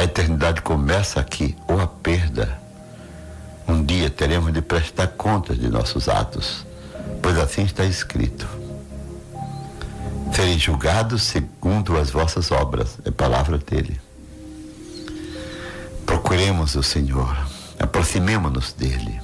A eternidade começa aqui, ou a perda. Um dia teremos de prestar contas de nossos atos, pois assim está escrito: serem julgados segundo as vossas obras, é palavra dele. Procuremos o Senhor, aproximemo-nos dele.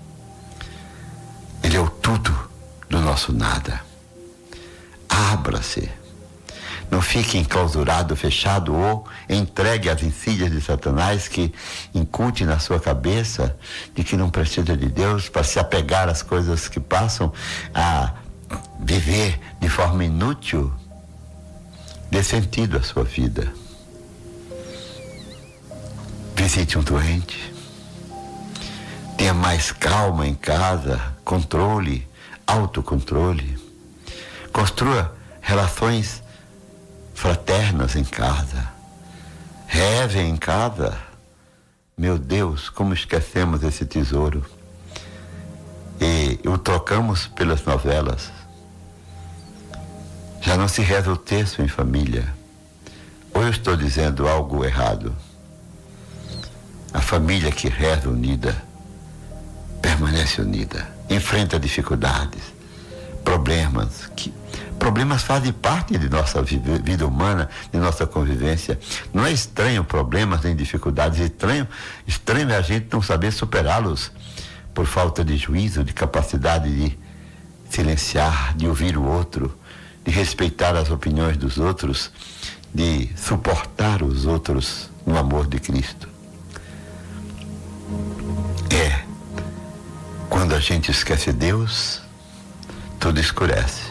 Ele é o tudo do nosso nada. Abra-se. Não fique enclausurado, fechado ou entregue às insídias de Satanás que incute na sua cabeça de que não precisa de Deus para se apegar às coisas que passam, a viver de forma inútil. Dê sentido à sua vida. Visite um doente. Tenha mais calma em casa, controle, autocontrole. Construa relações fraternas em casa. Reze em casa. Meu Deus, como esquecemos esse tesouro. E o trocamos pelas novelas. Já não se reza o terço em família. Ou eu estou dizendo algo errado? A família que reza unida, permanece unida, enfrenta dificuldades, problemas fazem parte de nossa vida humana, de nossa convivência. Não é estranho problemas nem dificuldades, estranho é a gente não saber superá-los por falta de juízo, de capacidade de silenciar, de ouvir o outro, de respeitar as opiniões dos outros, de suportar os outros no amor de Cristo. Quando a gente esquece Deus, tudo escurece.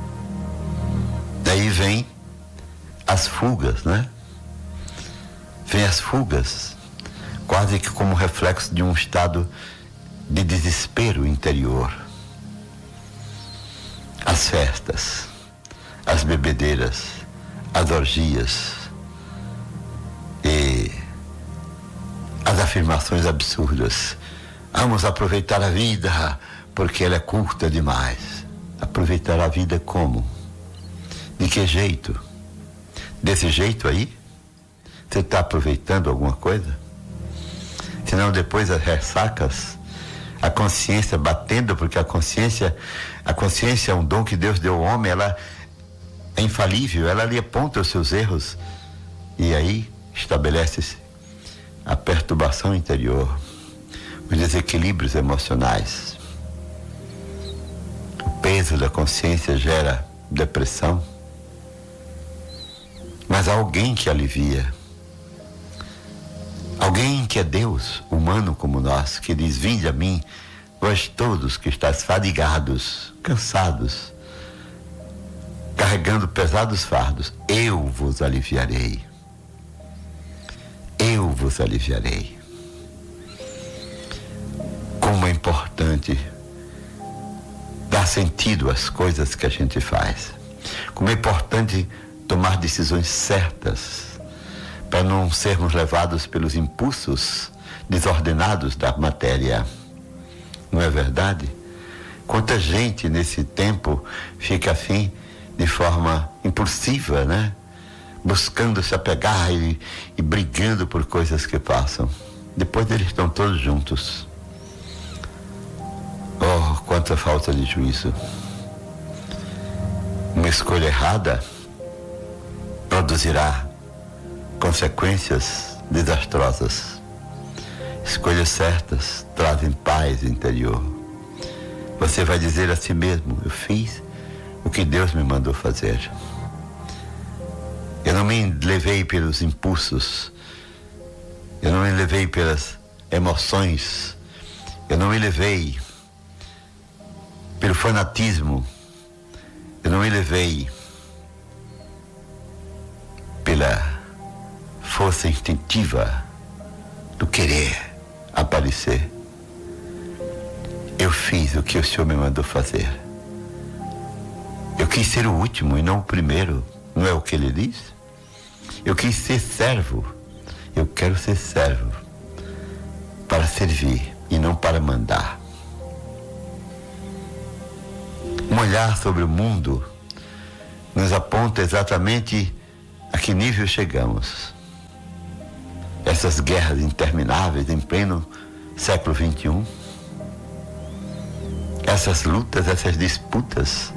Daí vem as fugas, né? Vem as fugas, quase que como reflexo de um estado de desespero interior. As festas, as bebedeiras, as orgias e as afirmações absurdas. Vamos aproveitar a vida porque ela é curta demais. Aproveitar a vida como? De que jeito? Desse jeito aí? Você está aproveitando alguma coisa? Senão depois as ressacas, a consciência batendo, porque a consciência é um dom que Deus deu ao homem, ela é infalível, ela lhe aponta os seus erros e aí estabelece-se a perturbação interior, os desequilíbrios emocionais. O peso da consciência gera depressão, mas há alguém que alivia, alguém que é Deus, humano como nós, que diz: vinde a mim, vós todos que estáis fadigados, cansados, carregando pesados fardos, eu vos aliviarei. Eu vos aliviarei. Como é importante dar sentido às coisas que a gente faz. Como é importante tomar decisões certas para não sermos levados pelos impulsos desordenados da matéria. Não é verdade? Quanta gente nesse tempo fica assim, de forma impulsiva, né? Buscando se apegar e brigando por coisas que passam. Depois eles estão todos juntos. Oh, quanta falta de juízo. Uma escolha errada produzirá consequências desastrosas. Escolhas certas trazem paz interior. Você vai dizer a si mesmo: eu fiz o que Deus me mandou fazer. Eu não me levei pelos impulsos, eu não me levei pelas emoções, eu não me levei pelo fanatismo, eu não me levei pela força instintiva do querer aparecer. Eu fiz o que o Senhor me mandou fazer. Eu quis ser o último e não o primeiro, não é o que ele diz? Eu quis ser servo, eu quero ser servo para servir e não para mandar. Um olhar sobre o mundo nos aponta exatamente a que nível chegamos. essas guerras intermináveis em pleno século XXI, essas lutas, essas disputas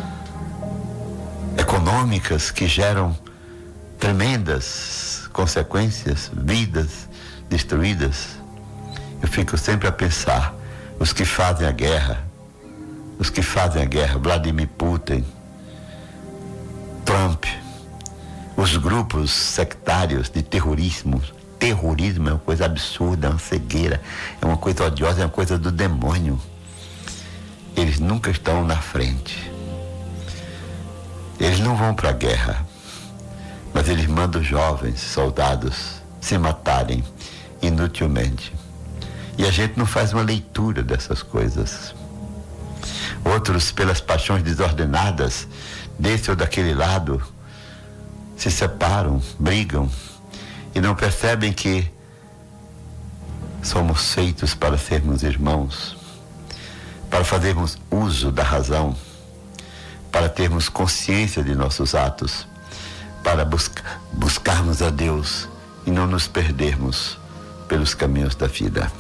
econômicas que geram tremendas consequências, vidas destruídas. Eu fico sempre a pensar, os que fazem a guerra, Vladimir Putin, Trump, os grupos sectários de terrorismo é uma coisa absurda, é uma cegueira, é uma coisa odiosa, é uma coisa do demônio. Eles nunca estão na frente. Eles não vão para a guerra, mas eles mandam jovens soldados se matarem inutilmente. E a gente não faz uma leitura dessas coisas. Outros, pelas paixões desordenadas, desse ou daquele lado, se separam, brigam e não percebem que somos feitos para sermos irmãos, para fazermos uso da razão, para termos consciência de nossos atos, para buscarmos a Deus e não nos perdermos pelos caminhos da vida.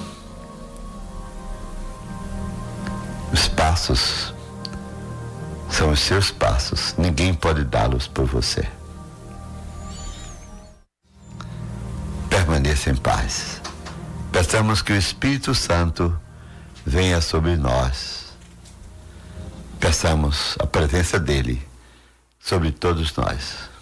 Os passos são os seus passos, ninguém pode dá-los por você. Permaneça em paz. Peçamos que o Espírito Santo venha sobre nós. Peçamos a presença dele sobre todos nós.